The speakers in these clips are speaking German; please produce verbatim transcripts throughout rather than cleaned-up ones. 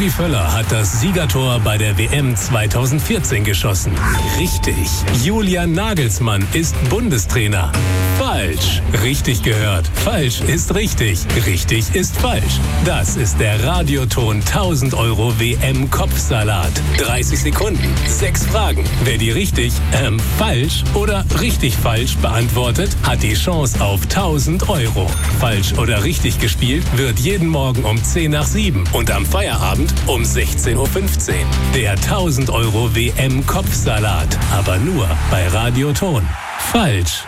Rudi Völler hat das Siegertor bei der W M zweitausendvierzehn geschossen. Richtig. Julian Nagelsmann ist Bundestrainer. Falsch. Richtig gehört. Falsch ist richtig. Richtig ist falsch. Das ist der Radioton tausend Euro W M-Kopfsalat. dreißig Sekunden, sechs Fragen. Wer die richtig, ähm, falsch oder richtig falsch beantwortet, hat die Chance auf tausend Euro. Falsch oder richtig gespielt wird jeden Morgen um zehn nach sieben und am Feierabend um sechzehn Uhr fünfzehn. Der tausend Euro W M-Kopfsalat. Aber nur bei Radioton. Falsch.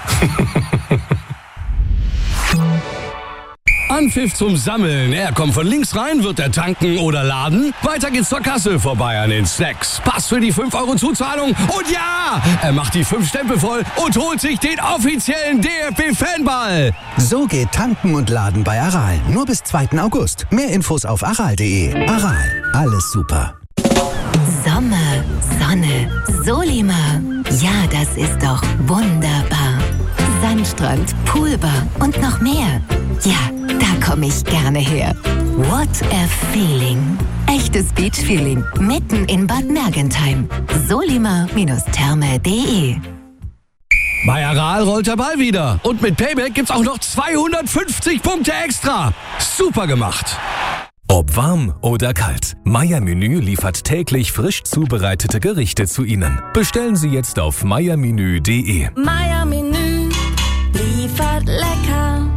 Anpfiff zum Sammeln. Er kommt von links rein, wird er tanken oder laden. Weiter geht's zur Kasse, vorbei an den Snacks. Pass für die fünf Euro Zuzahlung. Und ja, er macht die fünf Stempel voll und holt sich den offiziellen D F B-Fanball. So geht tanken und laden bei Aral. Nur bis zweiten August. Mehr Infos auf aral punkt de. Aral, alles super. Sommer, Sonne, Solima. Ja, das ist doch wunderbar. Sandstrand, Poolbar und noch mehr. Ja, da komme ich gerne her. What a feeling. Echtes Beach-Feeling mitten in Bad Mergentheim. solima Therme punkt de. Bei Aral rollt der Ball wieder. Und mit Payback gibt's auch noch zweihundertfünfzig Punkte extra. Super gemacht. Ob warm oder kalt, Meier Menü liefert täglich frisch zubereitete Gerichte zu Ihnen. Bestellen Sie jetzt auf meiermenü punkt de. Meier Menü liefert lecker.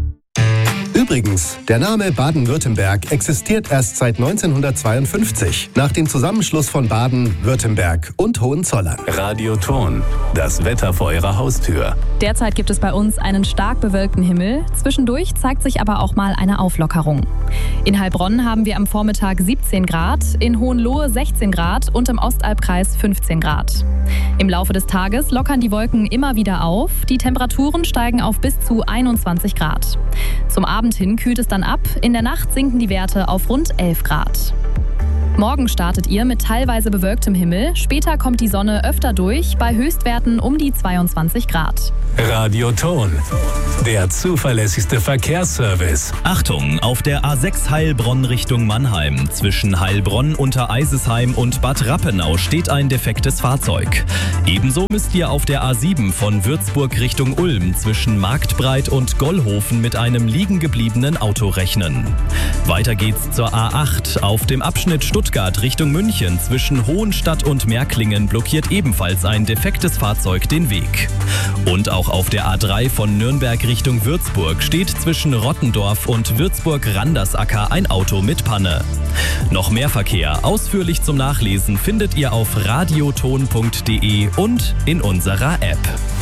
Übrigens, der Name Baden-Württemberg existiert erst seit neunzehnhundertzweiundfünfzig, nach dem Zusammenschluss von Baden, Württemberg und Hohenzollern. Radioton, das Wetter vor Ihrer Haustür. Derzeit gibt es bei uns einen stark bewölkten Himmel. Zwischendurch zeigt sich aber auch mal eine Auflockerung. In Heilbronn haben wir am Vormittag siebzehn Grad, in Hohenlohe sechzehn Grad und im Ostalbkreis fünfzehn Grad. Im Laufe des Tages lockern die Wolken immer wieder auf. Die Temperaturen steigen auf bis zu einundzwanzig Grad. Zum Abend hin kühlt es dann ab. In der Nacht sinken die Werte auf rund elf Grad. Morgen startet ihr mit teilweise bewölktem Himmel. Später kommt die Sonne öfter durch, bei Höchstwerten um die zweiundzwanzig Grad. Radioton, der zuverlässigste Verkehrsservice. Achtung, auf der A sechs Heilbronn Richtung Mannheim. Zwischen Heilbronn, Untereisesheim und Bad Rappenau steht ein defektes Fahrzeug. Ebenso müsst ihr auf der A sieben von Würzburg Richtung Ulm zwischen Marktbreit und Gollhofen mit einem liegen gebliebenen Auto rechnen. Weiter geht's zur A acht. Auf dem Abschnitt Stuttgart Richtung München zwischen Hohenstadt und Märklingen blockiert ebenfalls ein defektes Fahrzeug den Weg. Und auch auf der A drei von Nürnberg Richtung Würzburg steht zwischen Rottendorf und Würzburg-Randersacker ein Auto mit Panne. Noch mehr Verkehr ausführlich zum Nachlesen findet ihr auf radioton punkt de und in unserer App.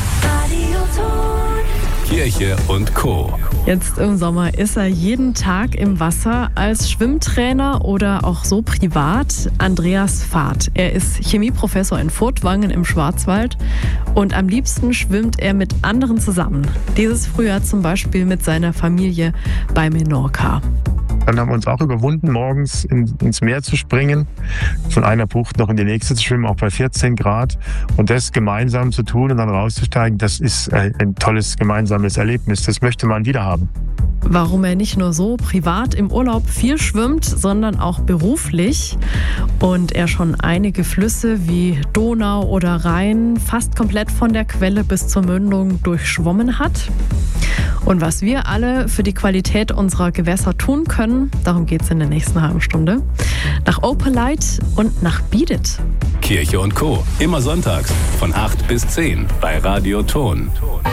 Kirche und Co. Jetzt im Sommer ist er jeden Tag im Wasser als Schwimmtrainer oder auch so privat. Andreas Fahrt. Er ist Chemieprofessor in Furtwangen im Schwarzwald und am liebsten schwimmt er mit anderen zusammen. Dieses Frühjahr zum Beispiel mit seiner Familie bei Menorca. Dann haben wir uns auch überwunden, morgens in, ins Meer zu springen, von einer Bucht noch in die nächste zu schwimmen, auch bei vierzehn Grad. Und das gemeinsam zu tun und dann rauszusteigen, das ist ein tolles gemeinsames Erlebnis. Das möchte man wieder haben. Warum er nicht nur so privat im Urlaub viel schwimmt, sondern auch beruflich und er schon einige Flüsse wie Donau oder Rhein fast komplett von der Quelle bis zur Mündung durchschwommen hat. Und was wir alle für die Qualität unserer Gewässer tun können, darum geht es in der nächsten halben Stunde. Nach Opelite und nach Biedet. Kirche und Co. Immer sonntags von acht bis zehn bei Radioton.